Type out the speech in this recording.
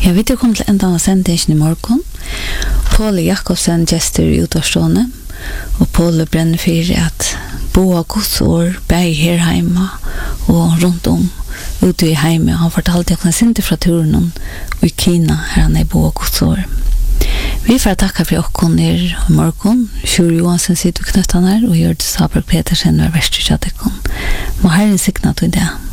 Jag vet kom till ända av sändningen I morgon. Paul Jakobsen gäster I utårstående. Och Paul bränner för att boa godsår, bäg här hemma och runt om ute I hemma. Han fortalte att han inte från turen I Kina här han boa godsår. Vi får tacka för att kom ner I morgon. Sjur Johansen sitter knöttan här och gör det Saberg Petersen var värst I chatten. Må Herren signa till det.